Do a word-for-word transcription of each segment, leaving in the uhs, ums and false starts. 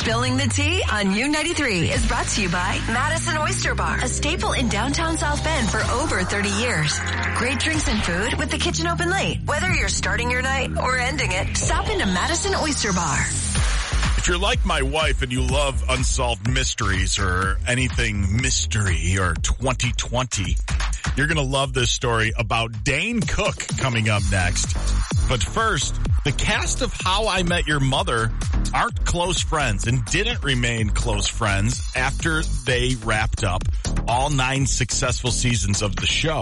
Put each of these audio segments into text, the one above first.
Spilling the Tea on U ninety-three is brought to you by Madison Oyster Bar, a staple in downtown South Bend for over thirty years. Great drinks and food with the kitchen open late. Whether you're starting your night or ending it, stop into Madison Oyster Bar. If you're like my wife and you love unsolved mysteries or anything mystery or twenty twenty, you're going to love this story about Dane Cook coming up next. But first, the cast of How I Met Your Mother aren't close friends and didn't remain close friends after they wrapped up all nine successful seasons of the show.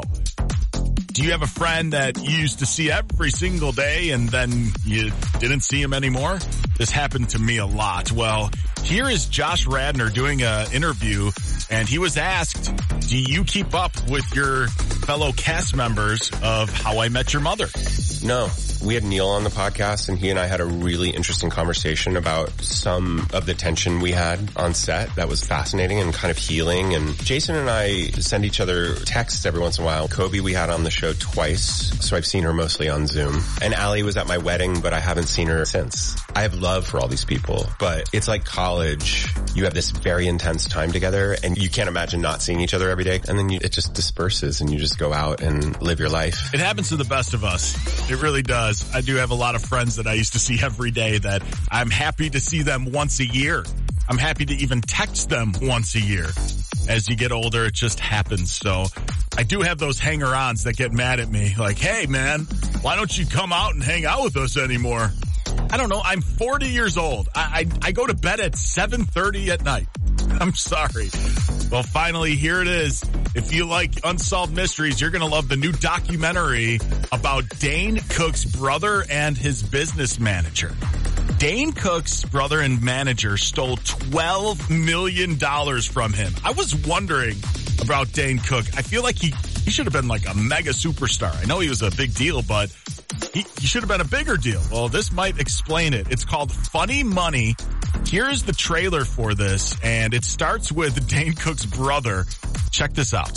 Do you have a friend that you used to see every single day and then you didn't see him anymore? This happened to me a lot. Well, here is Josh Radnor doing an interview, and he was asked, do you keep up with your fellow cast members of How I Met Your Mother? No. We had Neil on the podcast, and he and I had a really interesting conversation about some of the tension we had on set that was fascinating and kind of healing. And Jason and I send each other texts every once in a while. Kobe we had on the show twice, so I've seen her mostly on Zoom. And Allie was at my wedding, but I haven't seen her since. I have love for all these people, but it's like college. You have this very intense time together, and you can't imagine not seeing each other every day. And then you, it just disperses, and you just go out and live your life. It happens to the best of us. It really does. I do have a lot of friends that I used to see every day that I'm happy to see them once a year. I'm happy to even text them once a year. As you get older, it just happens. So I do have those hanger-ons that get mad at me. Like, hey, man, why don't you come out and hang out with us anymore? I don't know. I'm forty years old. I, I, I go to bed at seven thirty at night. I'm sorry. Well, finally, here it is. If you like unsolved mysteries, you're going to love the new documentary about Dane Cook's brother and his business manager. Dane Cook's brother and manager stole twelve million dollars from him. I was wondering about Dane Cook. I feel like he, he should have been like a mega superstar. I know he was a big deal, but he, he should have been a bigger deal. Well, this might explain it. It's called Funny Money. Here's the trailer for this, and it starts with Dane Cook's brother. Check this out.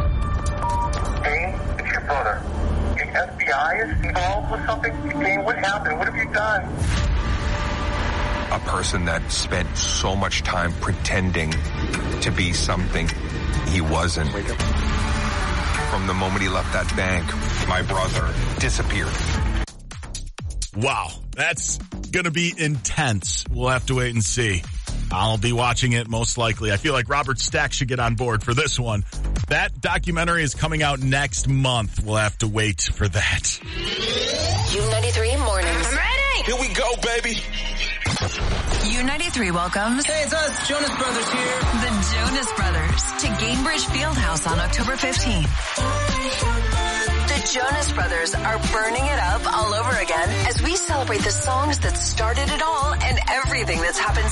Dane, it's your brother. The F B I is involved with something? Dane, what happened? What have you done? A person that spent so much time pretending to be something he wasn't. From the moment he left that bank, my brother disappeared. Wow, that's going to be intense. We'll have to wait and see. I'll be watching it most likely. I feel like Robert Stack should get on board for this one. That documentary is coming out next month. We'll have to wait for that. U ninety-three Mornings. I'm ready. Here we go, baby. U ninety-three welcomes. Hey, it's us, Jonas Brothers here. The Jonas Brothers to Gainbridge Fieldhouse on October fifteenth. The Jonas Brothers are burning it up all over again as we celebrate the songs that started it all and everything that's happened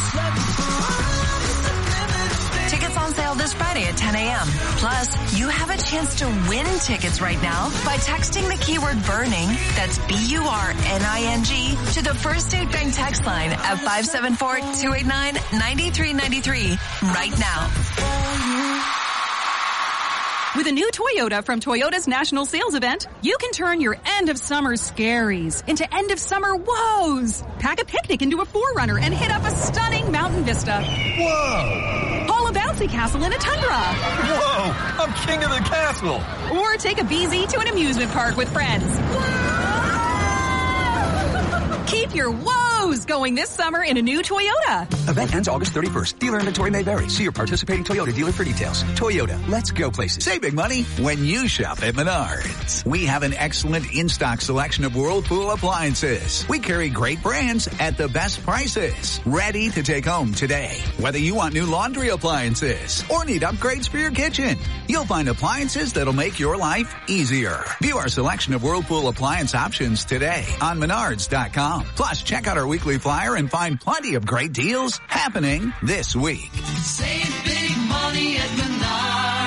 since. Tickets on sale this Friday at ten a.m. Plus, you have a chance to win tickets right now by texting the keyword burning, that's B U R N I N G, to the First State Bank text line at five seven four, two eight nine, nine three nine three right now. With a new Toyota from Toyota's National Sales Event, you can turn your end-of-summer scaries into end-of-summer woes. Pack a picnic into a four runner and hit up a stunning mountain vista. Whoa! Haul a bouncy castle in a tundra. Whoa! I'm king of the castle! Or take a B Z to an amusement park with friends. Keep your woes going this summer in a new Toyota. Event ends August thirty-first. Dealer inventory may vary. See your participating Toyota dealer for details. Toyota, let's go places. Save big money when you shop at Menards. We have an excellent in-stock selection of Whirlpool appliances. We carry great brands at the best prices. Ready to take home today. Whether you want new laundry appliances or need upgrades for your kitchen, you'll find appliances that'll make your life easier. View our selection of Whirlpool appliance options today on Menards dot com. Plus, check out our weekly flyer and find plenty of great deals happening this week. Save big money at Menards.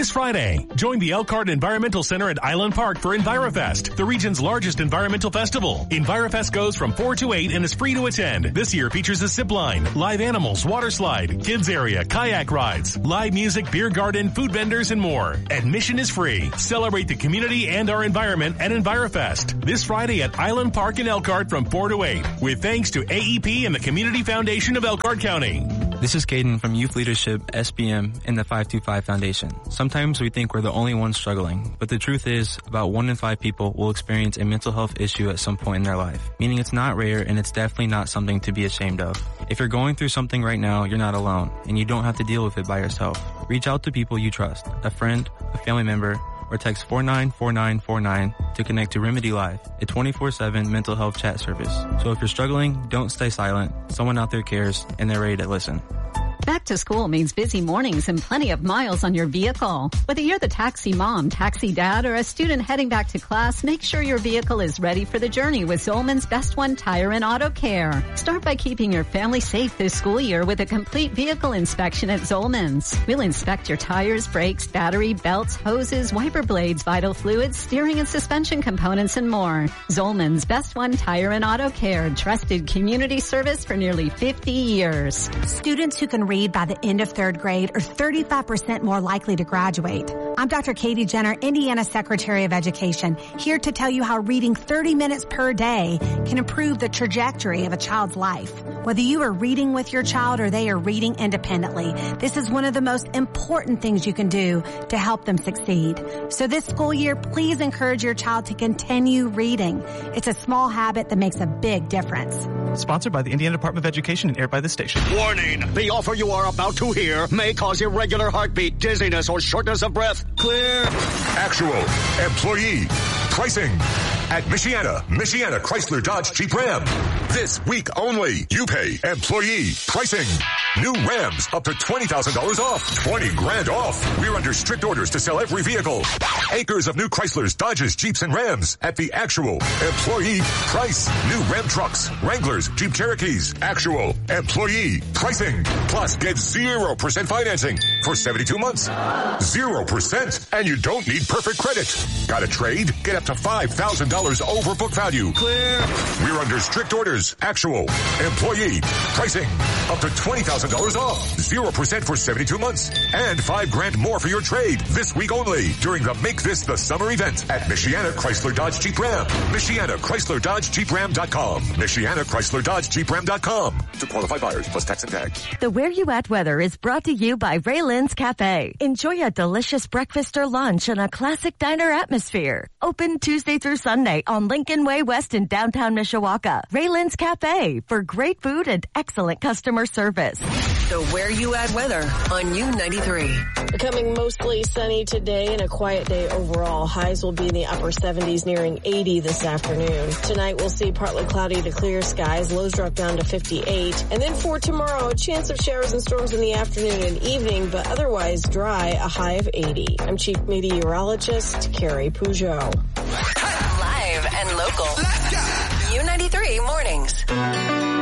This Friday, join the Elkhart Environmental Center at Island Park for EnviroFest, the region's largest environmental festival. EnviroFest goes from four to eight and is free to attend. This year features a zip line, live animals, water slide, kids area, kayak rides, live music, beer garden, food vendors, and more. Admission is free. Celebrate the community and our environment at EnviroFest. This Friday at Island Park in Elkhart from four to eight. With thanks to A E P and the Community Foundation of Elkhart County. This is Caden from Youth Leadership, S B M, and the five two five Foundation. Sometimes we think we're the only ones struggling, but the truth is about one in five people will experience a mental health issue at some point in their life, meaning it's not rare and it's definitely not something to be ashamed of. If you're going through something right now, you're not alone, and you don't have to deal with it by yourself. Reach out to people you trust, a friend, a family member, or text four nine four nine four nine to connect to Remedy Live, a twenty-four seven mental health chat service. So if you're struggling, don't stay silent. Someone out there cares, and they're ready to listen. Back to school means busy mornings and plenty of miles on your vehicle. Whether you're the taxi mom, taxi dad, or a student heading back to class, make sure your vehicle is ready for the journey with Zolman's Best One Tire and Auto Care. Start by keeping your family safe this school year with a complete vehicle inspection at Zolman's. We'll inspect your tires, brakes, battery, belts, hoses, wiper blades, vital fluids, steering and suspension components, and more. Zolman's Best One Tire and Auto Care, trusted community service for nearly fifty years. Students who can read by the end of third grade are thirty-five percent more likely to graduate. I'm Doctor Katie Jenner, Indiana Secretary of Education, here to tell you how reading thirty minutes per day can improve the trajectory of a child's life. Whether you are reading with your child or they are reading independently, this is one of the most important things you can do to help them succeed. So this school year, please encourage your child to continue reading. It's a small habit that makes a big difference. Sponsored by the Indiana Department of Education and aired by the station. Warning! The offer you are about to hear may cause irregular heartbeat, dizziness, or shortness of breath. Clear. Actual employee pricing at Michiana, Michiana Chrysler Dodge Jeep Ram. This week only, you pay employee pricing. New Rams up to twenty thousand dollars off. twenty grand off. We're under strict orders to sell every vehicle. Acres of new Chryslers, Dodges, Jeeps, and Rams at the actual employee price. New Ram trucks, Wranglers, Jeep Cherokees. Actual employee pricing. Plus get zero percent financing for seventy-two months. zero percent. And you don't need perfect credit. Got a trade? Get up to five thousand dollars over book value. Clear. We're under strict orders. Actual employee pricing. Up to twenty thousand dollars off. zero percent for seventy-two months. And five grand more for your trade. This week only during the Make This the Summer event at Michiana Chrysler Dodge Jeep Ram. Michiana Chrysler Dodge Jeep Ram dot com. Michiana Chrysler Dodge Jeep Ram dot com. To qualified buyers plus tax and tag. The Where You At weather is brought to you by Raylan's Cafe. Enjoy a delicious breakfast or lunch in a classic diner atmosphere. Open Tuesday through Sunday on Lincoln Way West in downtown Mishawaka. Raylan's Cafe for great food and excellent customer service. The Where You At weather on U ninety-three. Becoming mostly sunny today and a quiet day overall. Highs will be in the upper seventies, nearing eighty this afternoon. Tonight we'll see partly cloudy to clear skies. Lows drop down to fifty-eight. And then for tomorrow, a chance of showers and storms in the afternoon and evening, but otherwise dry, a high of eighty. I'm Chief Meteorologist Carrie Peugeot. Live and local. U ninety-three mornings.